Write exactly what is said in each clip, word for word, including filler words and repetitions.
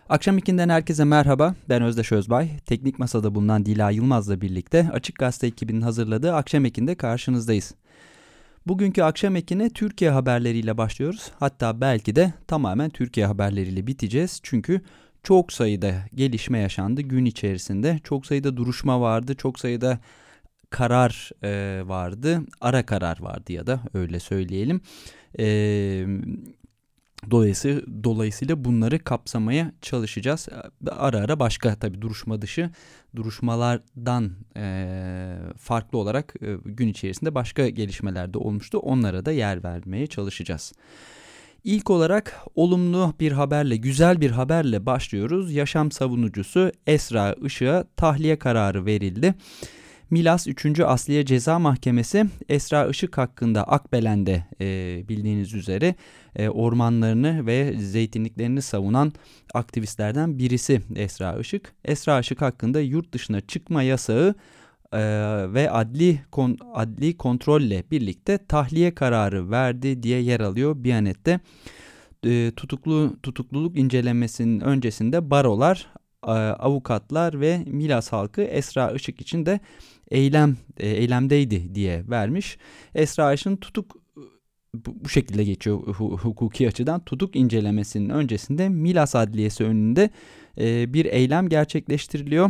Akşam ikinden herkese merhaba. Ben Özdeş Özbay. Teknik Masa'da bulunan Dila Yılmaz'la birlikte Açık Gazete ekibinin hazırladığı Akşam Ekin'de karşınızdayız. Bugünkü Akşam Ekin'e Türkiye haberleriyle başlıyoruz. Hatta belki de tamamen Türkiye haberleriyle biteceğiz. Çünkü çok sayıda gelişme yaşandı gün içerisinde. Çok sayıda duruşma vardı, çok sayıda karar e, vardı, ara karar vardı ya da öyle söyleyelim. Eee... Dolayısıyla, dolayısıyla bunları kapsamaya çalışacağız. Ara ara başka tabii duruşma dışı duruşmalardan e, farklı olarak e, gün içerisinde başka gelişmeler de olmuştu. Onlara da yer vermeye çalışacağız. İlk olarak olumlu bir haberle, güzel bir haberle başlıyoruz. Yaşam savunucusu Esra Işık'a tahliye kararı verildi. Milas üçüncü Asliye Ceza Mahkemesi Esra Işık hakkında Akbelen'de e, bildiğiniz üzere e, ormanlarını ve zeytinliklerini savunan aktivistlerden birisi Esra Işık. Esra Işık hakkında yurt dışına çıkma yasağı e, ve adli kon, adli kontrolle birlikte tahliye kararı verdi diye yer alıyor Biyanet'te. E, tutuklu tutukluluk incelemesinin öncesinde barolar, e, avukatlar ve Milas halkı Esra Işık için de eylem e, eylemdeydi diye vermiş. Esra Işık'ın tutuk bu, bu şekilde geçiyor hukuki açıdan. Tutuk incelemesinin öncesinde Milas Adliyesi önünde e, bir eylem gerçekleştiriliyor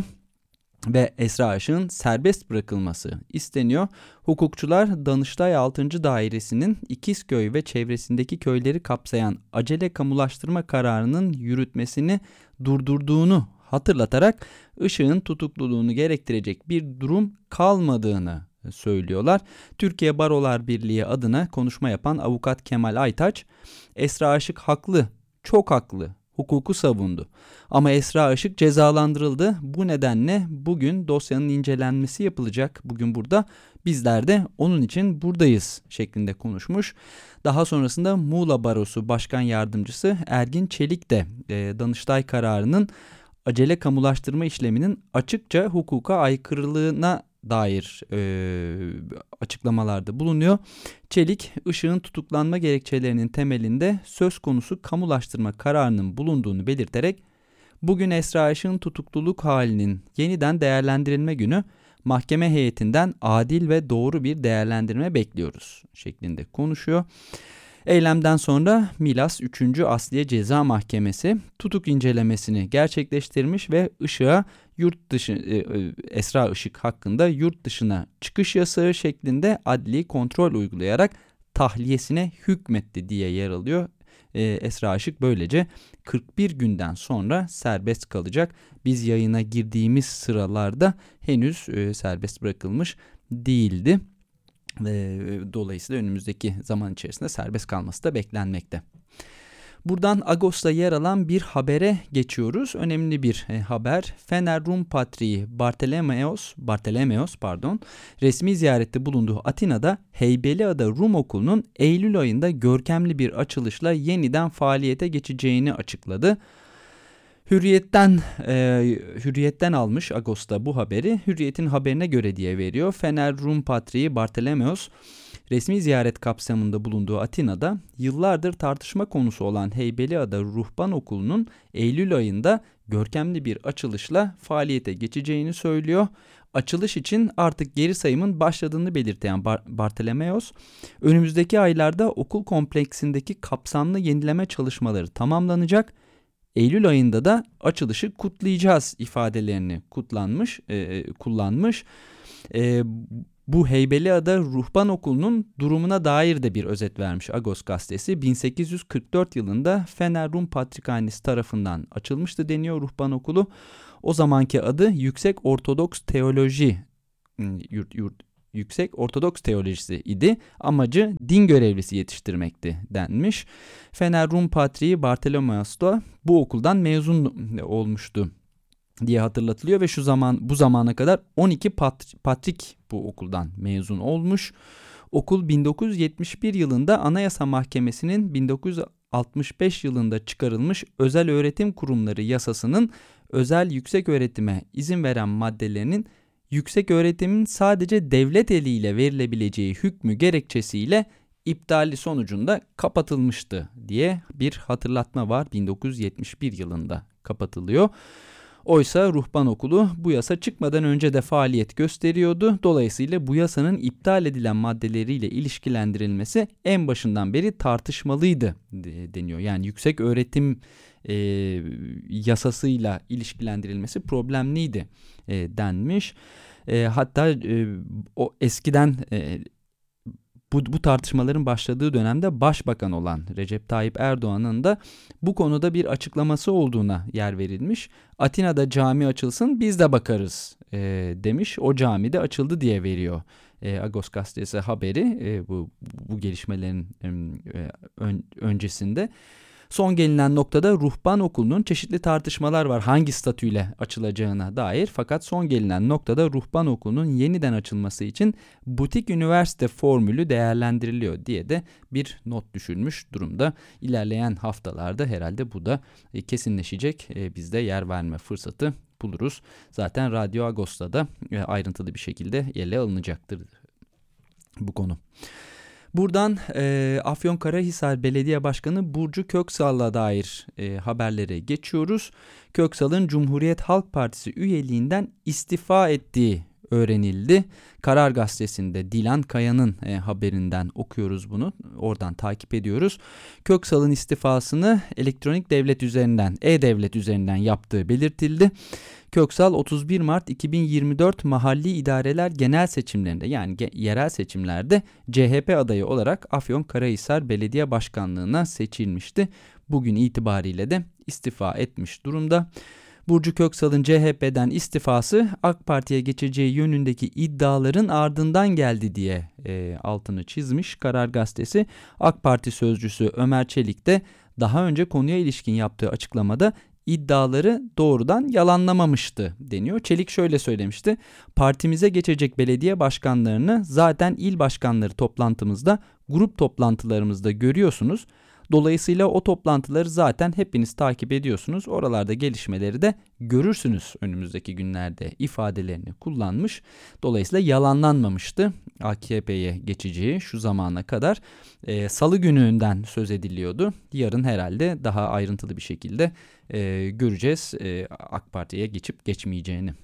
ve Esra Işık'ın serbest bırakılması isteniyor. Hukukçular Danıştay altıncı Dairesi'nin İkizköy ve çevresindeki köyleri kapsayan acele kamulaştırma kararının yürütmesini durdurduğunu hatırlatarak Işık'ın tutukluluğunu gerektirecek bir durum kalmadığını söylüyorlar. Türkiye Barolar Birliği adına konuşma yapan avukat Kemal Aytaç, Esra Işık haklı, çok haklı, hukuku savundu. Ama Esra Işık cezalandırıldı. Bu nedenle bugün dosyanın incelenmesi yapılacak. Bugün burada bizler de onun için buradayız şeklinde konuşmuş. Daha sonrasında Muğla Barosu Başkan Yardımcısı Ergin Çelik de e, Danıştay kararının acele kamulaştırma işleminin açıkça hukuka aykırılığına dair e, açıklamalarda bulunuyor. Çelik, Işık'ın tutuklanma gerekçelerinin temelinde söz konusu kamulaştırma kararının bulunduğunu belirterek, bugün Esra Işık'ın tutukluluk halinin yeniden değerlendirilme günü, mahkeme heyetinden adil ve doğru bir değerlendirme bekliyoruz şeklinde konuşuyor. Eylemden sonra Milas üçüncü Asliye Ceza Mahkemesi tutuk incelemesini gerçekleştirmiş ve Işık'a yurt dışı Esra Işık hakkında yurt dışına çıkış yasağı şeklinde adli kontrol uygulayarak tahliyesine hükmetti diye yer alıyor. Esra Işık böylece kırk bir günden sonra serbest kalacak. Biz yayına girdiğimiz sıralarda henüz serbest bırakılmış değildi. Dolayısıyla önümüzdeki zaman içerisinde serbest kalması da beklenmekte. Buradan Agos'ta yer alan bir habere geçiyoruz. Önemli bir e, haber. Fener Rum Patriği Bartolomeos, Bartolomeos pardon, resmi ziyarette bulunduğu Atina'da Heybeliada Rum Okulu'nun Eylül ayında görkemli bir açılışla yeniden faaliyete geçeceğini açıkladı. Hürriyet'ten e, Hürriyet'ten almış Agos'ta bu haberi. Hürriyet'in haberine göre diye veriyor. Fener Rum Patriği Bartolomeos resmi ziyaret kapsamında bulunduğu Atina'da yıllardır tartışma konusu olan Heybeliada Ruhban Okulu'nun Eylül ayında görkemli bir açılışla faaliyete geçeceğini söylüyor. Açılış için artık geri sayımın başladığını belirten Bar- Bartolomeos, önümüzdeki aylarda okul kompleksindeki kapsamlı yenileme çalışmaları tamamlanacak. Eylül ayında da açılışı kutlayacağız ifadelerini kutlanmış, e, kullanmış. E, bu Heybeliada Ruhban Okulu'nun durumuna dair de bir özet vermiş Agos gazetesi. bin sekiz yüz kırk dört yılında Fener Rum Patrikhanesi tarafından açılmıştı deniyor Ruhban Okulu. O zamanki adı Yüksek Ortodoks Teoloji yurt, yurt, Yüksek Ortodoks Teolojisi idi. Amacı din görevlisi yetiştirmekti denmiş. Fener Rum Patriği Bartolomeos da bu okuldan mezun olmuştu diye hatırlatılıyor ve şu zaman bu zamana kadar on iki pat, patrik bu okuldan mezun olmuş. Okul bin dokuz yüz yetmiş bir yılında Anayasa Mahkemesi'nin bin dokuz yüz altmış beş yılında çıkarılmış Özel Öğretim Kurumları Yasası'nın özel yüksek öğretime izin veren maddelerinin yüksek öğretimin sadece devlet eliyle verilebileceği hükmü gerekçesiyle iptali sonucunda kapatılmıştı diye bir hatırlatma var. bin dokuz yüz yetmiş bir yılında kapatılıyor. Oysa ruhban okulu bu yasa çıkmadan önce de faaliyet gösteriyordu. Dolayısıyla bu yasanın iptal edilen maddeleriyle ilişkilendirilmesi en başından beri tartışmalıydı deniyor. Yani yüksek öğretim e, yasasıyla ilişkilendirilmesi problemliydi e, denmiş. E, hatta e, o eskiden e, Bu, bu tartışmaların başladığı dönemde başbakan olan Recep Tayyip Erdoğan'ın da bu konuda bir açıklaması olduğuna yer verilmiş. Atina'da cami açılsın biz de bakarız e, demiş. O cami de açıldı diye veriyor e, Agos gazetesi haberi e, bu, bu gelişmelerin e, ön, öncesinde. Son gelinen noktada ruhban okulunun çeşitli tartışmalar var hangi statüyle açılacağına dair. Fakat son gelinen noktada ruhban okulunun yeniden açılması için butik üniversite formülü değerlendiriliyor diye de bir not düşülmüş durumda. İlerleyen haftalarda herhalde bu da kesinleşecek. Biz de yer verme fırsatı buluruz. Zaten Radyo Agos'ta da ayrıntılı bir şekilde ele alınacaktır bu konu. Buradan e, Afyonkarahisar Belediye Başkanı Burcu Köksal'a dair e, haberlere geçiyoruz. Köksal'ın Cumhuriyet Halk Partisi üyeliğinden istifa ettiği öğrenildi. Karar Gazetesi'nde Dilan Kaya'nın e, haberinden okuyoruz bunu. Oradan takip ediyoruz. Köksal'ın istifasını elektronik devlet üzerinden, e-devlet üzerinden yaptığı belirtildi. Köksal otuz bir Mart iki bin yirmi dört mahalli idareler genel seçimlerinde yani ge- yerel seçimlerde C H P adayı olarak Afyonkarahisar Belediye Başkanlığı'na seçilmişti. Bugün itibariyle de istifa etmiş durumda. Burcu Köksal'ın C H P'den istifası AK Parti'ye geçeceği yönündeki iddiaların ardından geldi diye e, altını çizmiş Karar Gazetesi. AK Parti sözcüsü Ömer Çelik de daha önce konuya ilişkin yaptığı açıklamada iddiaları doğrudan yalanlamamıştı deniyor. Çelik şöyle söylemişti. Partimize geçecek belediye başkanlarını zaten il başkanları toplantımızda, grup toplantılarımızda görüyorsunuz. Dolayısıyla o toplantıları zaten hepiniz takip ediyorsunuz. Oralarda gelişmeleri de görürsünüz önümüzdeki günlerde ifadelerini kullanmış. Dolayısıyla yalanlanmamıştı A K P'ye geçeceği şu zamana kadar. E, Salı gününden söz ediliyordu. Yarın herhalde daha ayrıntılı bir şekilde e, göreceğiz e, AK Parti'ye geçip geçmeyeceğini.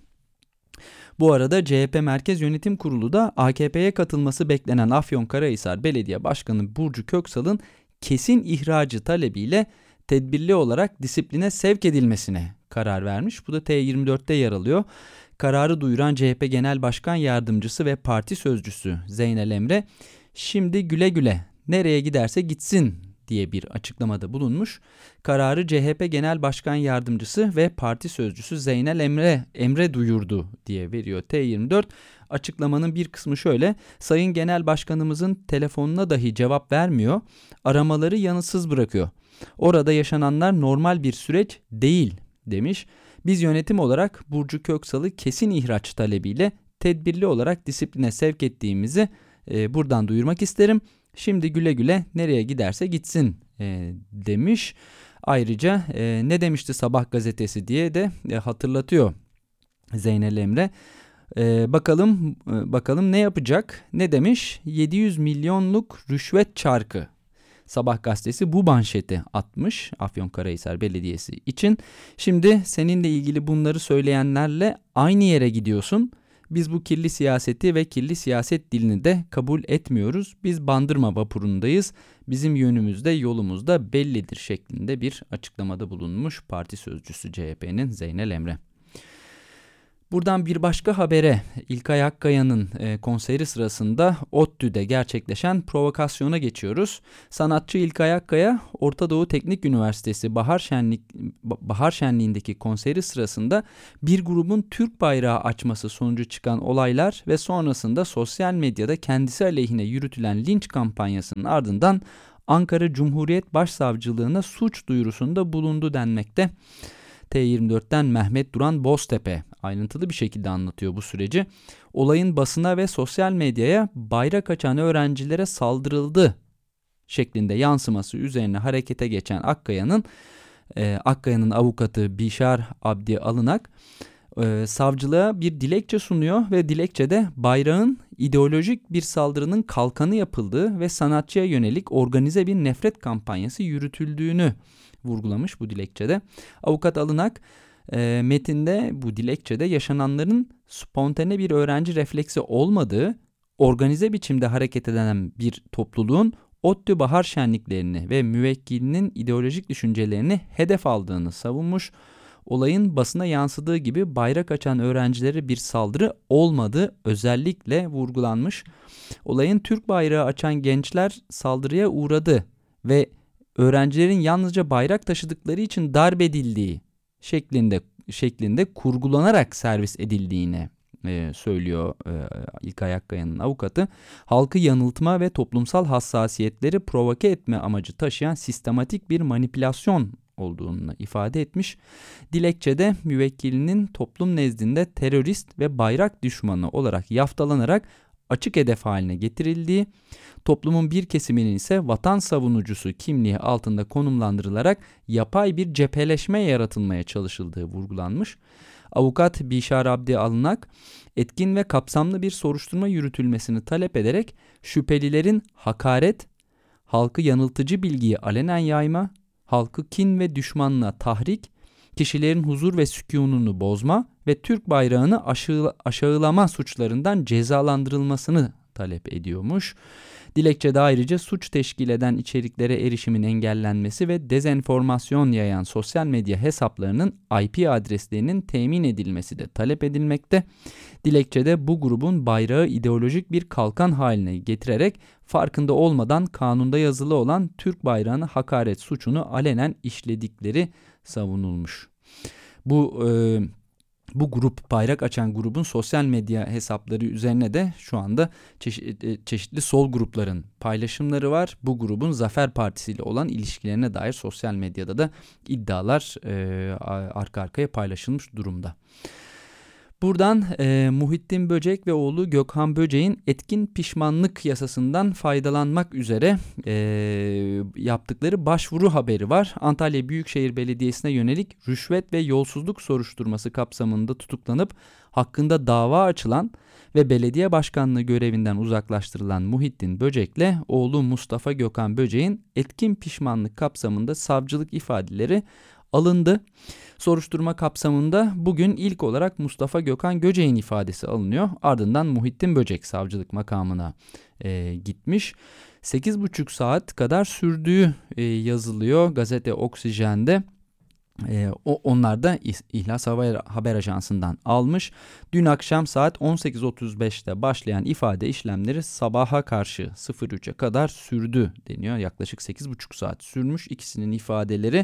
Bu arada C H P Merkez Yönetim Kurulu da A K P'ye katılması beklenen Afyonkarahisar Belediye Başkanı Burcu Köksal'ın kesin ihracı talebiyle tedbirli olarak disipline sevk edilmesine karar vermiş. Bu da T yirmi dörtte yer alıyor. Kararı duyuran C H P Genel Başkan Yardımcısı ve Parti Sözcüsü Zeynel Emre, "Şimdi güle güle, nereye giderse gitsin" diye bir açıklamada bulunmuş. Kararı C H P Genel Başkan Yardımcısı ve Parti Sözcüsü Zeynel Emre Emre duyurdu diye veriyor T yirmi dört. Açıklamanın bir kısmı şöyle: Sayın Genel Başkanımızın telefonuna dahi cevap vermiyor, aramaları yanıtsız bırakıyor. Orada yaşananlar normal bir süreç değil demiş. Biz yönetim olarak Burcu Köksal'ı kesin ihraç talebiyle tedbirli olarak disipline sevk ettiğimizi e, buradan duyurmak isterim. Şimdi güle güle, nereye giderse gitsin e, demiş. Ayrıca e, ne demişti Sabah gazetesi diye de e, hatırlatıyor Zeynel Emre. E, bakalım e, bakalım ne yapacak? Ne demiş? yedi yüz milyonluk rüşvet çarkı. Sabah gazetesi bu manşeti atmış Afyonkarahisar Belediyesi için. Şimdi seninle ilgili bunları söyleyenlerle aynı yere gidiyorsun. Biz bu kirli siyaseti ve kirli siyaset dilini de kabul etmiyoruz. Biz Bandırma vapurundayız. Bizim yönümüz de yolumuz da bellidir şeklinde bir açıklamada bulunmuş parti sözcüsü C H P'nin Zeynel Emre. Buradan bir başka habere, İlkay Akkaya'nın e, konseri sırasında ODTÜ'de gerçekleşen provokasyona geçiyoruz. Sanatçı İlkay Akkaya, Orta Doğu Teknik Üniversitesi Bahar Şenlik Bahar Şenliği'ndeki konseri sırasında bir grubun Türk bayrağı açması sonucu çıkan olaylar ve sonrasında sosyal medyada kendisi aleyhine yürütülen linç kampanyasının ardından Ankara Cumhuriyet Başsavcılığına suç duyurusunda bulundu denmekte. T yirmi dörtten Mehmet Duran Boztepe ayrıntılı bir şekilde anlatıyor bu süreci. Olayın basına ve sosyal medyaya bayrak açan öğrencilere saldırıldı şeklinde yansıması üzerine harekete geçen Akkaya'nın e, Akkaya'nın avukatı Bişar Abdi Alınak, e, savcılığa bir dilekçe sunuyor ve dilekçede bayrağın ideolojik bir saldırının kalkanı yapıldığı ve sanatçıya yönelik organize bir nefret kampanyası yürütüldüğünü vurgulamış bu dilekçede. Avukat Alınak e, metinde bu dilekçede yaşananların spontane bir öğrenci refleksi olmadığı, organize biçimde hareket eden bir topluluğun ODTÜ bahar şenliklerini ve müvekkilinin ideolojik düşüncelerini hedef aldığını savunmuş. Olayın basına yansıdığı gibi bayrak açan öğrencilere bir saldırı olmadığı özellikle vurgulanmış. Olayın Türk bayrağı açan gençler saldırıya uğradı ve öğrencilerin yalnızca bayrak taşıdıkları için darp edildiği şeklinde şeklinde kurgulanarak servis edildiğini e, söylüyor e, İlkay Akkaya'nın avukatı. Halkı yanıltma ve toplumsal hassasiyetleri provoke etme amacı taşıyan sistematik bir manipülasyon olduğunu ifade etmiş. Dilekçede müvekkilinin toplum nezdinde terörist ve bayrak düşmanı olarak yaftalanarak açık hedef haline getirildiği, toplumun bir kesiminin ise vatan savunucusu kimliği altında konumlandırılarak yapay bir cepheleşme yaratılmaya çalışıldığı vurgulanmış. Avukat Bişar Abdi Alınak, etkin ve kapsamlı bir soruşturma yürütülmesini talep ederek şüphelilerin hakaret, halkı yanıltıcı bilgiyi alenen yayma, halkı kin ve düşmanlığa tahrik, kişilerin huzur ve sükununu bozma ve Türk bayrağını aşağı, aşağılama suçlarından cezalandırılmasını talep ediyormuş. Dilekçede ayrıca suç teşkil eden içeriklere erişimin engellenmesi ve dezenformasyon yayan sosyal medya hesaplarının I P adreslerinin temin edilmesi de talep edilmekte. Dilekçede bu grubun bayrağı ideolojik bir kalkan haline getirerek farkında olmadan kanunda yazılı olan Türk bayrağına hakaret suçunu alenen işledikleri savunulmuş. Bu e, bu grup, bayrak açan grubun sosyal medya hesapları üzerine de şu anda çeşitli, çeşitli sol grupların paylaşımları var. Bu grubun Zafer Partisi ile olan ilişkilerine dair sosyal medyada da iddialar e, arka arkaya paylaşılmış durumda. Buradan e, Muhittin Böcek ve oğlu Gökhan Böcek'in etkin pişmanlık yasasından faydalanmak üzere e, yaptıkları başvuru haberi var. Antalya Büyükşehir Belediyesi'ne yönelik rüşvet ve yolsuzluk soruşturması kapsamında tutuklanıp hakkında dava açılan ve belediye başkanlığı görevinden uzaklaştırılan Muhittin Böcek'le oğlu Mustafa Gökhan Böcek'in etkin pişmanlık kapsamında savcılık ifadeleri alındı. Soruşturma kapsamında bugün ilk olarak Mustafa Gökhan Böcek'in ifadesi alınıyor. Ardından Muhittin Böcek savcılık makamına e, gitmiş. sekiz buçuk saat kadar sürdüğü e, yazılıyor gazete Oksijen'de. E, o, onlar da İhlas Hava Haber Ajansı'ndan almış. Dün akşam saat on sekiz otuz beşte başlayan ifade işlemleri sabaha karşı sıfır üçe kadar sürdü deniyor. Yaklaşık sekiz buçuk saat sürmüş ikisinin ifadeleri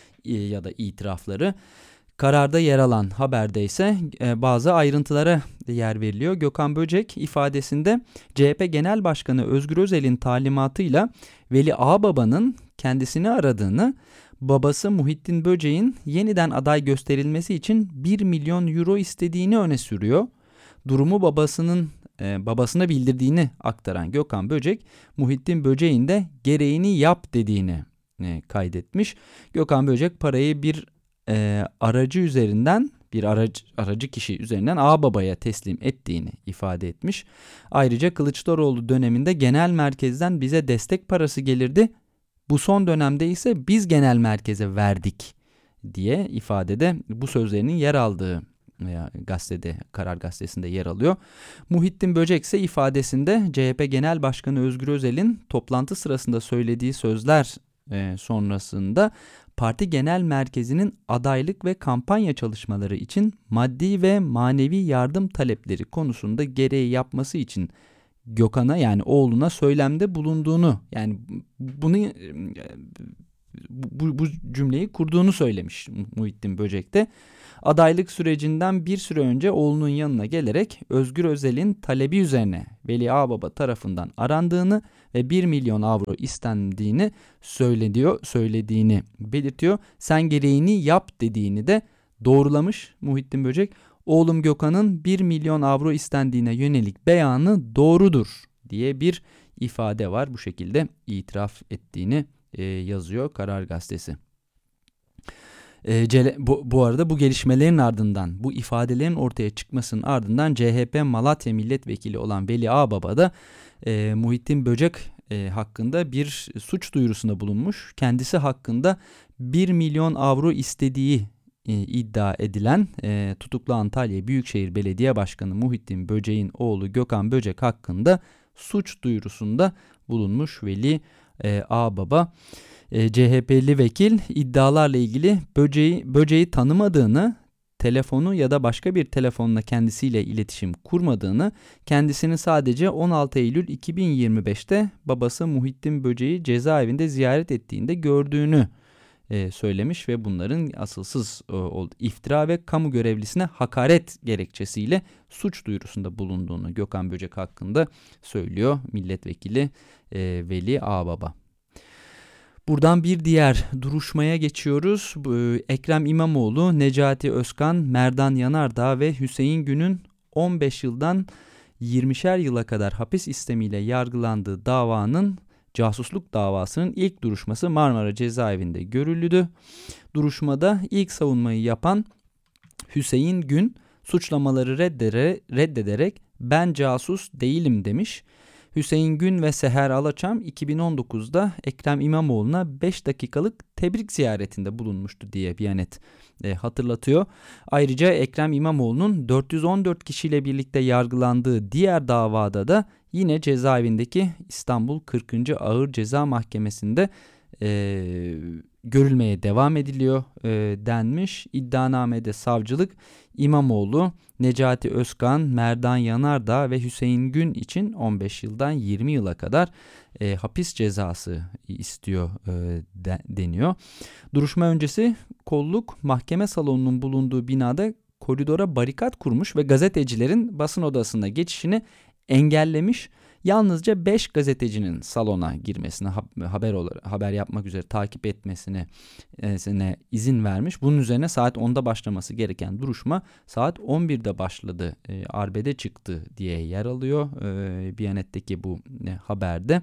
ya da itirafları. Kararda yer alan haberde ise e, bazı ayrıntılara yer veriliyor. Gökhan Böcek ifadesinde C H P Genel Başkanı Özgür Özel'in talimatıyla Veli Ağababa'nın kendisini aradığını, babası Muhittin Böcek'in yeniden aday gösterilmesi için bir milyon euro istediğini öne sürüyor. Durumu babasının e, babasına bildirdiğini aktaran Gökhan Böcek, Muhittin Böcek'in de gereğini yap dediğini kaydetmiş. Gökhan Böcek parayı bir e, aracı üzerinden bir aracı, aracı kişi üzerinden ağababaya teslim ettiğini ifade etmiş. Ayrıca Kılıçdaroğlu döneminde genel merkezden bize destek parası gelirdi. Bu son dönemde ise biz genel merkeze verdik diye ifadede bu sözlerinin yer aldığı veya gazetede, Karar Gazetesi'nde yer alıyor. Muhittin Böcek ise ifadesinde C H P Genel Başkanı Özgür Özel'in toplantı sırasında söylediği sözler e, sonrasında parti genel merkezinin adaylık ve kampanya çalışmaları için maddi ve manevi yardım talepleri konusunda gereği yapması için Gökhan'a, yani oğluna söylemde bulunduğunu, yani bunu bu, bu cümleyi kurduğunu söylemiş Muhittin Böcek de. Adaylık sürecinden bir süre önce oğlunun yanına gelerek Özgür Özel'in talebi üzerine Veli Ağababa tarafından arandığını ve bir milyon avro istendiğini söylediyor, söylediğini belirtiyor. Sen gereğini yap dediğini de doğrulamış Muhittin Böcek. Oğlum Gökhan'ın bir milyon avro istendiğine yönelik beyanı doğrudur diye bir ifade var. Bu şekilde itiraf ettiğini e, yazıyor Karar Gazetesi. E, cele, bu, bu arada bu gelişmelerin ardından, bu ifadelerin ortaya çıkmasının ardından C H P Malatya Milletvekili olan Veli Ağbaba da e, Muhittin Böcek e, hakkında bir suç duyurusunda bulunmuş. Kendisi hakkında bir milyon avro istediği e, iddia edilen e, tutuklu Antalya Büyükşehir Belediye Başkanı Muhittin Böcek'in oğlu Gökhan Böcek hakkında suç duyurusunda bulunmuş Veli e, Ağbaba. E, C H P'li vekil iddialarla ilgili Böcek'i, Böcek'i tanımadığını, telefonu ya da başka bir telefonla kendisiyle iletişim kurmadığını, kendisini sadece on altı Eylül iki bin yirmi beşte babası Muhittin Böcek'i cezaevinde ziyaret ettiğinde gördüğünü e, söylemiş ve bunların asılsız e, oldu. İftira ve kamu görevlisine hakaret gerekçesiyle suç duyurusunda bulunduğunu Gökhan Böcek hakkında söylüyor milletvekili e, Veli Ağbaba. Buradan bir diğer duruşmaya geçiyoruz. Ekrem İmamoğlu, Necati Özkan, Merdan Yanardağ ve Hüseyin Gün'ün on beş yıldan yirmişer yıla kadar hapis istemiyle yargılandığı davanın, casusluk davasının ilk duruşması Marmara Cezaevi'nde görüldü. Duruşmada ilk savunmayı yapan Hüseyin Gün suçlamaları reddere, reddederek ben casus değilim demiş. Hüseyin Gün ve Seher Alaçam iki bin on dokuzda Ekrem İmamoğlu'na beş dakikalık tebrik ziyaretinde bulunmuştu diye Biyanet e, hatırlatıyor. Ayrıca Ekrem İmamoğlu'nun dört yüz on dört kişiyle birlikte yargılandığı diğer davada da yine cezaevindeki İstanbul kırkıncı Ağır Ceza Mahkemesi'nde e, görülmeye devam ediliyor e, denmiş. İddianamede savcılık İmamoğlu, Necati Özkan, Merdan Yanardağ ve Hüseyin Gün için on beş yıldan yirmi yıla kadar e, hapis cezası istiyor e, de, deniyor. Duruşma öncesi kolluk mahkeme salonunun bulunduğu binada koridora barikat kurmuş ve gazetecilerin basın odasına geçişini engellemiş. Yalnızca beş gazetecinin salona girmesine, haber olarak, haber yapmak üzere takip etmesine e, izin vermiş. Bunun üzerine saat onda başlaması gereken duruşma saat on birde başladı, e, arbede çıktı diye yer alıyor e, Biyanet'teki bu e, haberde.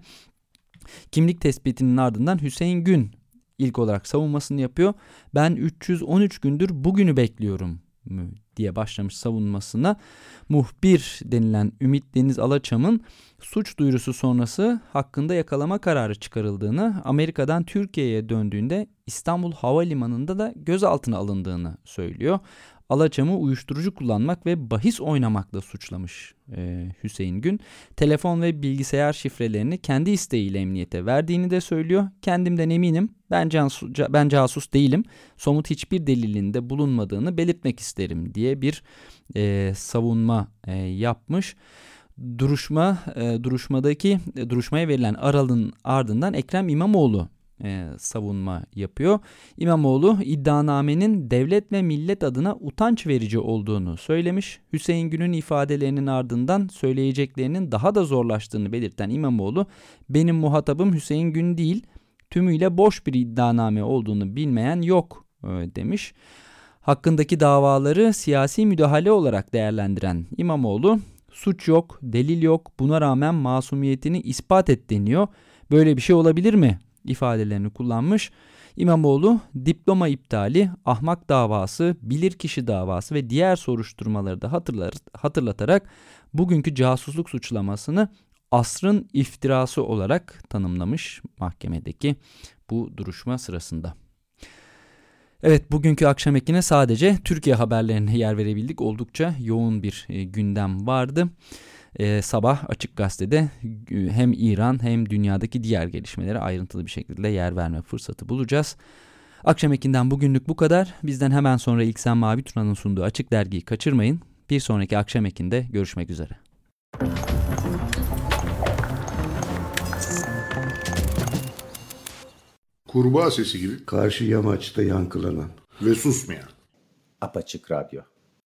Kimlik tespitinin ardından Hüseyin Gün ilk olarak savunmasını yapıyor. Ben üç yüz on üç gündür bugünü bekliyorum diye başlamış savunmasına. Muhbir denilen Ümit Deniz Alaçam'ın suç duyurusu sonrası hakkında yakalama kararı çıkarıldığını, Amerika'dan Türkiye'ye döndüğünde İstanbul Havalimanı'nda da gözaltına alındığını söylüyor. Alaçam'ı uyuşturucu kullanmak ve bahis oynamakla suçlamış e, Hüseyin Gün. Telefon ve bilgisayar şifrelerini kendi isteğiyle emniyete verdiğini de söylüyor. Kendimden eminim, ben, casus, ben casus değilim, somut hiçbir delilinde bulunmadığını belirtmek isterim diye bir e, savunma e, yapmış. Duruşma e, duruşmadaki e, duruşmaya verilen aralığın ardından Ekrem İmamoğlu e, savunma yapıyor. İmamoğlu iddianamenin devlet ve millet adına utanç verici olduğunu söylemiş. Hüseyin Gün'ün ifadelerinin ardından söyleyeceklerinin daha da zorlaştığını belirten İmamoğlu, benim muhatabım Hüseyin Gün değil, tümüyle boş bir iddianame olduğunu bilmeyen yok e, demiş. Hakkındaki davaları siyasi müdahale olarak değerlendiren İmamoğlu, suç yok, delil yok, buna rağmen masumiyetini ispat et deniyor. Böyle bir şey olabilir mi? İfadelerini kullanmış. İmamoğlu diploma iptali, ahmak davası, bilirkişi davası ve diğer soruşturmaları da hatırlar, hatırlatarak bugünkü casusluk suçlamasını asrın iftirası olarak tanımlamış mahkemedeki bu duruşma sırasında. Evet, bugünkü akşam ekine sadece Türkiye haberlerine yer verebildik. Oldukça yoğun bir e, gündem vardı. E, sabah Açık Gazete'de e, hem İran hem dünyadaki diğer gelişmelere ayrıntılı bir şekilde yer verme fırsatı bulacağız. Akşam ekinden bugünlük bu kadar. Bizden hemen sonra İlksen Mavi Tuna'nın sunduğu Açık Dergi'yi kaçırmayın. Bir sonraki akşam ekinde görüşmek üzere. Kurbağa sesi gibi karşı yamaçta yankılanan ve susmayan Apaçık Radyo.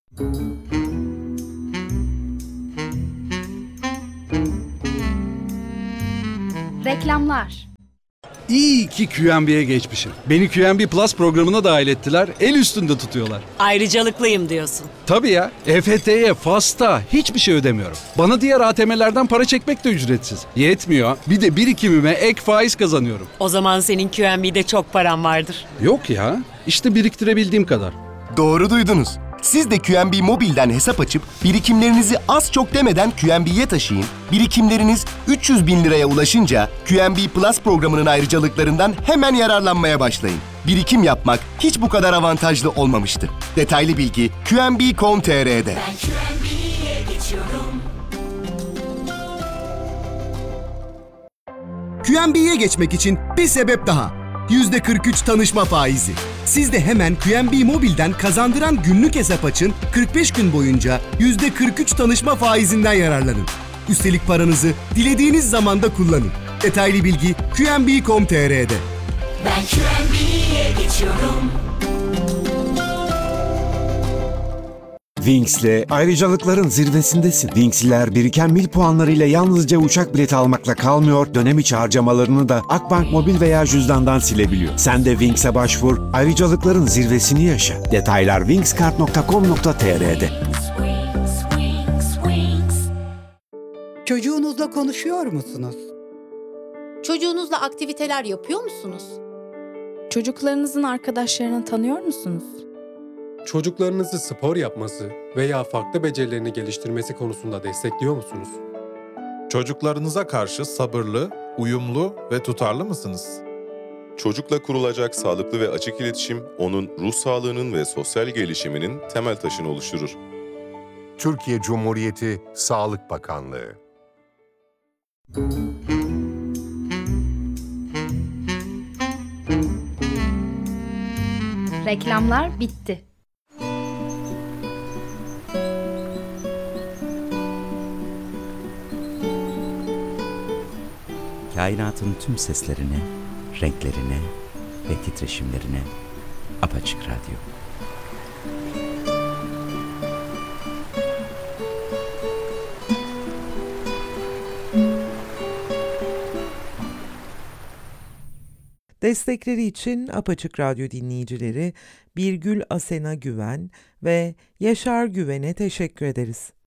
Reklamlar. İyi ki Q M B'ye geçmişim. Beni Q M B Plus programına dahil ettiler, el üstünde tutuyorlar. Ayrıcalıklıyım diyorsun. Tabii ya, E F T'ye, FAS'ta hiçbir şey ödemiyorum. Bana diğer A T M'lerden para çekmek de ücretsiz. Yetmiyor, bir de birikimime ek faiz kazanıyorum. O zaman senin Q M B'de çok paran vardır. Yok ya, İşte biriktirebildiğim kadar. Doğru duydunuz. Siz de Q N B Mobil'den hesap açıp birikimlerinizi az çok demeden Q N B'ye taşıyın. Birikimleriniz üç yüz bin liraya ulaşınca Q N B Plus programının ayrıcalıklarından hemen yararlanmaya başlayın. Birikim yapmak hiç bu kadar avantajlı olmamıştı. Detaylı bilgi Q N B nokta com nokta t r'de. Ben Q N B'ye geçiyorum. Q N B'ye geçmek için bir sebep daha. yüzde kırk üç tanışma faizi. Siz de hemen Q N B Mobil'den kazandıran günlük hesap açın, kırk beş gün boyunca yüzde kırk üç tanışma faizinden yararlanın. Üstelik paranızı dilediğiniz zamanda kullanın. Detaylı bilgi Q N B nokta com nokta t r'de. Ben Q N B'ye geçiyorum. Wings'le ayrıcalıkların zirvesindesin. Wings'liler biriken mil puanlarıyla yalnızca uçak bileti almakla kalmıyor, dönem içi harcamalarını da Akbank Mobil veya cüzdandan silebiliyor. Sen de Wings'e başvur, ayrıcalıkların zirvesini yaşa. Detaylar wingskart nokta com nokta t r'de. Swing, swing, swings. Çocuğunuzla konuşuyor musunuz? Çocuğunuzla aktiviteler yapıyor musunuz? Çocuklarınızın arkadaşlarını tanıyor musunuz? Çocuklarınızı spor yapması veya farklı becerilerini geliştirmesi konusunda destekliyor musunuz? Çocuklarınıza karşı sabırlı, uyumlu ve tutarlı mısınız? Çocukla kurulacak sağlıklı ve açık iletişim, onun ruh sağlığının ve sosyal gelişiminin temel taşını oluşturur. Türkiye Cumhuriyeti Sağlık Bakanlığı. Reklamlar bitti. Kainatın tüm seslerine, renklerine ve titreşimlerine Apaçık Radyo. Destekleri için Apaçık Radyo dinleyicileri Birgül Asena Güven ve Yaşar Güven'e teşekkür ederiz.